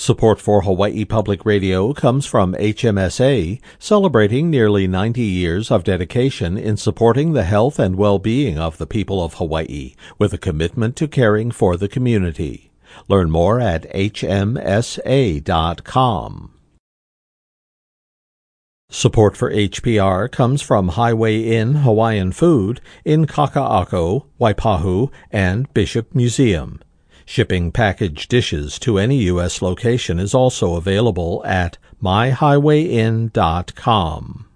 Support for Hawaii Public Radio comes from HMSA, celebrating nearly 90 years of dedication in supporting the health and well-being of the people of Hawaii, with a commitment to caring for the community. Learn more at hmsa.com. Support for HPR comes from Highway Inn Hawaiian Food in Kaka'ako, Waipahu, and Bishop Museum. Shipping packaged dishes to any U.S. location is also available at myhighwayinn.com.